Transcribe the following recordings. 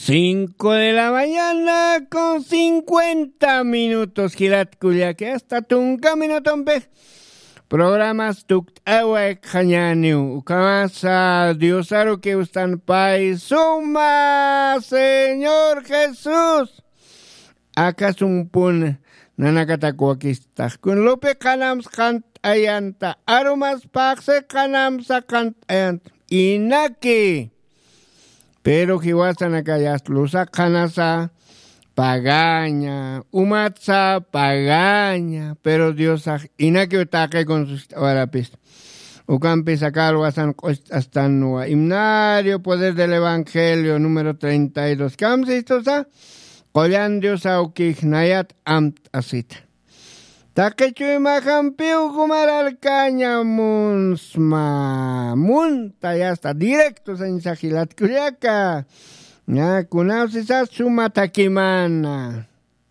5 de la mañana con 50 minutos. Gilat Culiaque hasta Tunca Minutompe. Programas tukt awe kanyaniu. Ukamasa Diosaro que ustan pai. Suma Señor Jesús. Acá sumpun nanakatakuakista. Kun lope kanams kant ayanta. Aromas pakse kanamsa kant ayanta. Inaki. Pero kiwasan akayas lusa kanasa pagaña, umatsa pagaña, pero Dios inaki utake con sus warapis. Ukampi sacar wasan hasta nueva. Himnario Poder del Evangelio número 32. Kamsistosa, Koyan Dios aukijnayat amt asit. Takechuy majampiu kumaral caña munsma munta ya está directo en Sajilat Culiaca. Ya kunausis suma takimana.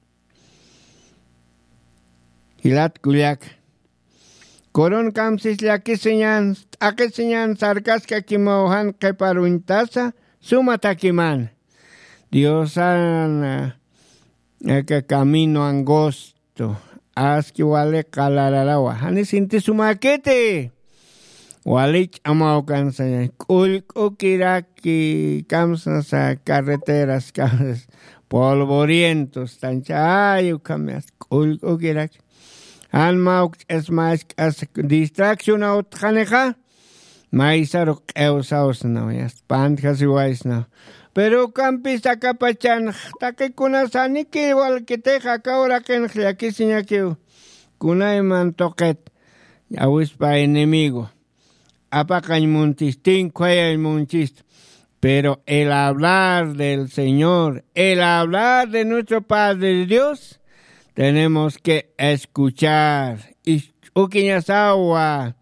Hilat Culiaca. Koron kamsis la que señan sarcasca kimohan que paruintasa suma takimana. Diosana que camino angosto. Aski wale kalararawa. Hani sinti sumakete. Walich amaukan sa ukiraki kamsa sa carreteras kamsa polvorientos tancha ayu kamyas ukiraki. Han mauk es más as distracción out khaneja. Maisarok eusaus no yas panjas iguais no. Pero campista capachan, taque kunasani que igual que teja ahora que en aquí siña que kunaiman toquet, awispa enemigo, apacañ muntistín, cuaya munchist. Pero el hablar del Señor, el hablar de nuestro Padre Dios, tenemos que escuchar. Y ukiñasawa.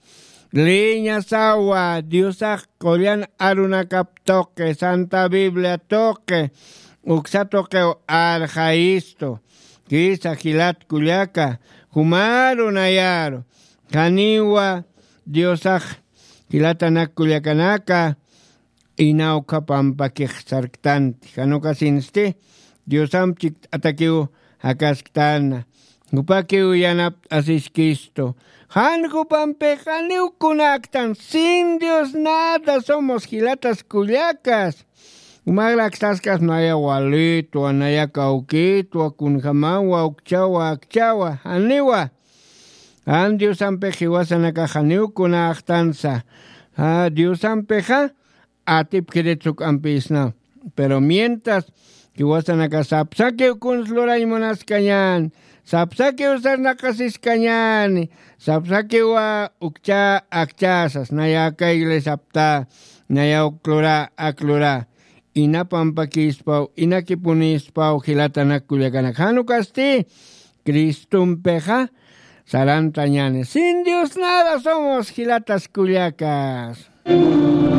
Liñas agua, Dios Colian Arunacap toque, Santa Biblia toque, Uxa toque arjaisto, Quisa Gilat Culiaca, Jumaru Nayaro, Caniwa, Dios Gilatanak Culiacanaca, Inauca Pampa Quixarctanti, Janoca Sinste, Dios Amchik Ataquiu, Acasctana, Upaquiu Yanap Asisquisto, Hanku Pampejaniu kunaktan, sin Dios nada, somos gilatas culiacas. Umaglaxtascas naya walito, anaya cauquito, kunjamawa, ukchawa, akchawa, aniwa. An Dios ampejiwasan akajaniu kunaktansa. Dios ampeja, atip kiretsuk ampisna. Pero mientras, kiwasan akasapsake kunslora imonas cañan. Sapsake usar nakasis cañani, sapsake wa ukcha akchasas, naya kaigle sapta, naya uklora aklora, inapampakispau, inakipunispau, gilatanak kuliakanak hanukasti, Cristum peja, sarantañanes. Sin Dios nada somos gilatas culiacas.